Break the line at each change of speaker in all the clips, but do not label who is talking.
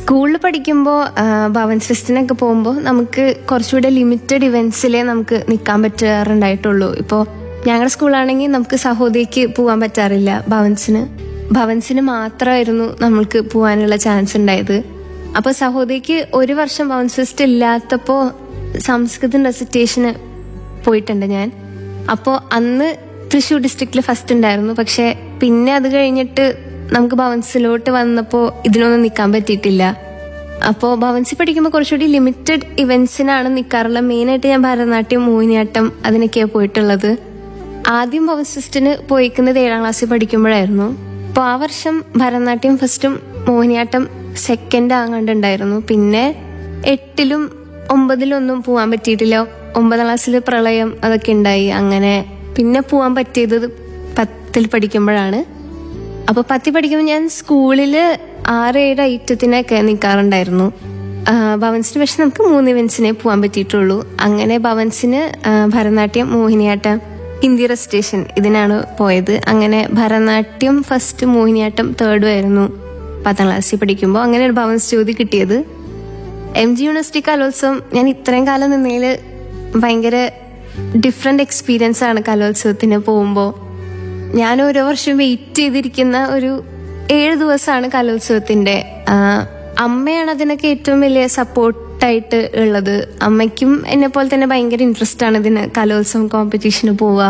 സ്കൂളിൽ പഠിക്കുമ്പോൾ ഭവൻ ഫെസ്റ്റിനൊക്കെ പോകുമ്പോൾ നമുക്ക് കുറച്ചുകൂടെ ലിമിറ്റഡ് ഇവന്റ്സിലേ നമുക്ക് നിൽക്കാൻ പറ്റാറുണ്ടായിട്ടുള്ളൂ. ഇപ്പോൾ ഞങ്ങളുടെ സ്കൂളാണെങ്കിൽ നമുക്ക് സഹോദരിക്ക് പോകാൻ പറ്റാറില്ല. ഭവൻസിന് മാത്രമായിരുന്നു നമ്മൾക്ക് പോകാനുള്ള ചാൻസ് ഉണ്ടായത്. അപ്പോൾ സഹോദരിക്ക് ഒരു വർഷം ഭവൻ ഫെസ്റ്റ് ഇല്ലാത്തപ്പോൾ സംസ്കൃതം റെസിറ്റേഷന് പോയിട്ടുണ്ട് ഞാൻ. അപ്പോൾ അന്ന് തൃശ്ശൂർ ഡിസ്ട്രിക്റ്റിൽ ഫസ്റ്റ് ഉണ്ടായിരുന്നു. പക്ഷെ പിന്നെ അത് കഴിഞ്ഞിട്ട് നമുക്ക് ഭവൻസിലോട്ട് വന്നപ്പോൾ ഇതിനൊന്നും നിൽക്കാൻ പറ്റിയിട്ടില്ല. അപ്പോൾ ഭവൻസിൽ പഠിക്കുമ്പോൾ കുറച്ചുകൂടി ലിമിറ്റഡ് ഇവന്റ്സിനാണ് നിൽക്കാറുള്ളത്. മെയിനായിട്ട് ഞാൻ ഭരതനാട്യം, മോഹിനിയാട്ടം അതിനൊക്കെയാണ് പോയിട്ടുള്ളത്. ആദ്യം ഭവൻ ഫെസ്റ്റിന് പോയിക്കുന്നത് 7ാം ക്ലാസ്സിൽ പഠിക്കുമ്പോഴായിരുന്നു. അപ്പോൾ ആ വർഷം ഭരതനാട്യം ഫസ്റ്റും മോഹിനിയാട്ടം സെക്കൻഡ് ആങ്ങാണ്ടുണ്ടായിരുന്നു. പിന്നെ 8ലും 9ലൊന്നും പോകാൻ പറ്റിയിട്ടില്ല. 9ാം ക്ലാസ്സിൽ പ്രളയം അതൊക്കെ ഉണ്ടായി. അങ്ങനെ പിന്നെ പോകാൻ പറ്റിയത് 10ൽ പഠിക്കുമ്പോഴാണ്. അപ്പോൾ 10ൽ പഠിക്കുമ്പോൾ ഞാൻ സ്കൂളിൽ 6-7 ഐറ്റത്തിനൊക്കെ നിൽക്കാറുണ്ടായിരുന്നു. ഭവൻസിന് പക്ഷെ നമുക്ക് 3 ഇവന്റ്സിനെ പോകാൻ പറ്റിയിട്ടുള്ളൂ. അങ്ങനെ ഭവൻസിന് ഭരതനാട്യം, മോഹിനിയാട്ടം, ഹിന്ദി റെസിറ്റേഷൻ ഇതിനാണ് പോയത്. അങ്ങനെ ഭരതനാട്യം ഫസ്റ്റ്, മോഹിനിയാട്ടം തേർഡും ആയിരുന്നു 10ാം ക്ലാസ്സിൽ പഠിക്കുമ്പോൾ. അങ്ങനെയാണ് ഭവൻസ് ജ്യോതി കിട്ടിയത്. MG യൂണിവേഴ്സിറ്റി കലോത്സവം ഞാൻ ഇത്രയും കാലം നിന്നതിൽ ഭയങ്കര ഡിഫറെന്റ് എക്സ്പീരിയൻസ് ആണ്. കലോത്സവത്തിന് പോകുമ്പോൾ ഞാൻ ഓരോ വർഷം വെയിറ്റ് ചെയ്തിരിക്കുന്ന ഒരു 7 ദിവസമാണ് കലോത്സവത്തിന്റെ. അമ്മയാണ് അതിനൊക്കെ ഏറ്റവും വലിയ സപ്പോർട്ടായിട്ട് ഉള്ളത്. അമ്മയ്ക്കും എന്നെ പോലെ തന്നെ ഭയങ്കര ഇൻട്രസ്റ്റ് ആണ് ഇതിന്, കലോത്സവം കോമ്പറ്റീഷന് പോവുക,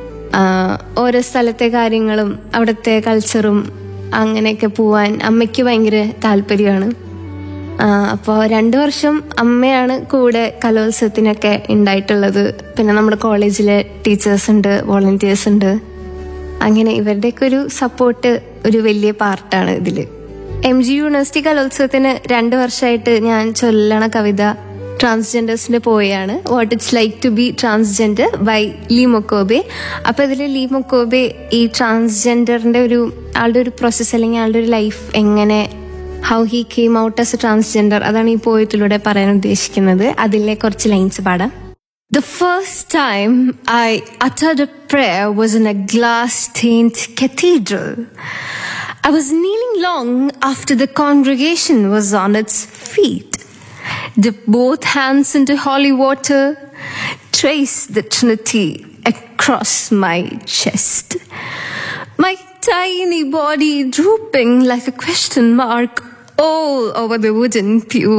ഓരോ സ്ഥലത്തെ കാര്യങ്ങളും അവിടുത്തെ കൾച്ചറും അങ്ങനെയൊക്കെ പോവാൻ അമ്മയ്ക്ക് ഭയങ്കര താല്പര്യമാണ്. അപ്പോൾ 2 വർഷം അമ്മയാണ് കൂടെ കലോത്സവത്തിനൊക്കെ ഉണ്ടായിട്ടുള്ളത്. പിന്നെ നമ്മുടെ കോളേജിലെ ടീച്ചേഴ്സ് ഉണ്ട്, വോളണ്ടിയേഴ്സ് ഉണ്ട്. അങ്ങനെ ഇവരുടെയൊക്കെ ഒരു സപ്പോർട്ട് ഒരു വലിയ പാർട്ടാണ് ഇതിൽ. MG യൂണിവേഴ്സിറ്റി കലോത്സവത്തിന് 2 വർഷമായിട്ട് ഞാൻ ചൊല്ലണ കവിത ട്രാൻസ്ജെൻഡേഴ്സിന്റെ പോയാണ്, what it's like to B transgender by Lee മൊക്കോബെ. അപ്പൊ ഇതിൽ ലീ മൊക്കോബെ ഈ ട്രാൻസ്ജെൻഡറിന്റെ ആളുടെ ഒരു പ്രോസസ്സ് അല്ലെങ്കിൽ ആളുടെ ഒരു ലൈഫ് എങ്ങനെ, how he came out as A transgender, അതാണ് ഈ പോയത്തിലൂടെ പറയാൻ ഉദ്ദേശിക്കുന്നത്. അതിലെ കുറച്ച് ലൈൻസ് പാടാം. The first time I uttered a prayer was in a glass-stained cathedral. I was kneeling long after the congregation was on its feet. Dipped both hands into holy water, traced the Trinity across my chest. My tiny body drooping like a question mark all over the wooden pew.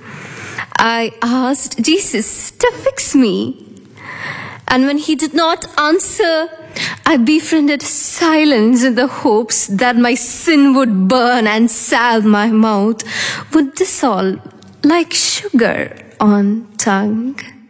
I asked Jesus to fix me. And when he did not answer, I befriended silence in the hopes that my sin would burn and salve my mouth, would dissolve like sugar on tongue.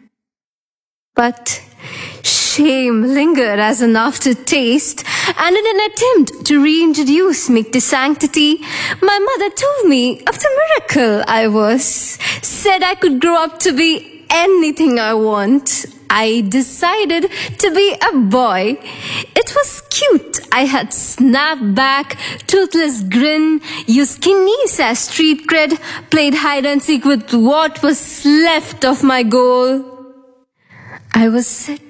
But shame lingered as an aftertaste, and in an attempt to reintroduce me to sanctity, my mother told me of the miracle I was, said I could grow up to be anything I want. I decided to be a boy. It was cute. I had snapped back, toothless grin, used knees as street cred, played hide and seek with what was left of my goal. I was set,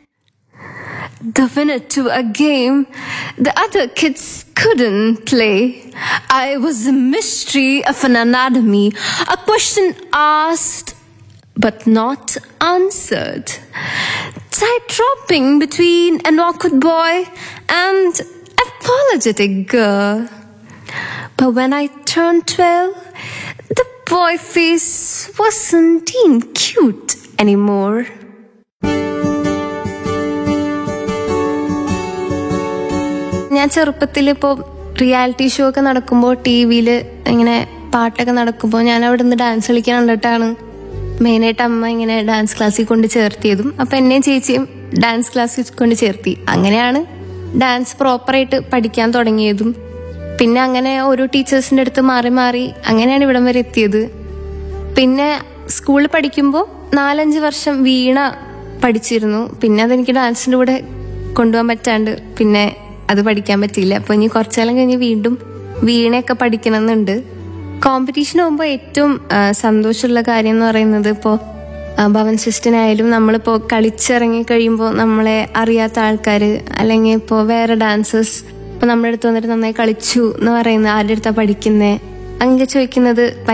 the winner to a game the other kids couldn't play. I was a mystery of an anatomy, a question asked but not answered, tight-dropping between an awkward boy and apologetic girl. But when I turned 12, the boy face wasn't deemed cute anymore. ഞാൻ ചെറുപ്പത്തിൽ ഇപ്പോൾ reality show ഒക്കെ നടക്കുമ്പോൾ TV-ൽ ഇങ്ങനെ പാട്ടൊക്കെ നടക്കുമ്പോൾ ഞാൻ അവിടെ നിന്ന് ഡാൻസ് കളിക്കാൻ കണ്ടിട്ടാണ് മെയിനായിട്ട് അമ്മ ഇങ്ങനെ ഡാൻസ് ക്ലാസ്സിൽ കൊണ്ട് ചേർത്തിയതും. അപ്പം എന്നെയും ചേച്ചിയും ഡാൻസ് ക്ലാസ്സിൽ കൊണ്ട് ചേർത്തി. അങ്ങനെയാണ് ഡാൻസ് പ്രോപ്പറായിട്ട് പഠിക്കാൻ തുടങ്ങിയതും. പിന്നെ അങ്ങനെ ഓരോ ടീച്ചേഴ്സിൻ്റെ അടുത്ത് മാറി മാറി അങ്ങനെയാണ് ഇവിടം വരെ എത്തിയത്. പിന്നെ സ്കൂളിൽ പഠിക്കുമ്പോൾ 4-5 വർഷം വീണ പഠിച്ചിരുന്നു. പിന്നെ അതെനിക്ക് ഡാൻസിൻ്റെ കൂടെ കൊണ്ടുപോകാൻ പറ്റാണ്ട് പിന്നെ അത് പഠിക്കാൻ പറ്റിയില്ല. അപ്പോൾ ഇനി കുറച്ചാലും കഴിഞ്ഞ് വീണ്ടും വീണയൊക്കെ പഠിക്കണമെന്നുണ്ട്. കോമ്പറ്റീഷൻ പോകുമ്പോൾ ഏറ്റവും സന്തോഷമുള്ള കാര്യം എന്ന് പറയുന്നത് ഇപ്പോൾ ഭവൻ സിസ്റ്റിനായാലും നമ്മളിപ്പോൾ കളിച്ചിറങ്ങി കഴിയുമ്പോൾ നമ്മളെ അറിയാത്ത ആൾക്കാർ അല്ലെങ്കിൽ ഇപ്പോൾ വേറെ ഡാൻസേഴ്സ് ഇപ്പോൾ നമ്മുടെ അടുത്ത് വന്നിട്ട് നന്നായി കളിച്ചു എന്ന് പറയുന്നത്, ആരുടെ അടുത്താണ് പഠിക്കുന്നത് അങ്ങനെ ചോദിക്കുന്നത്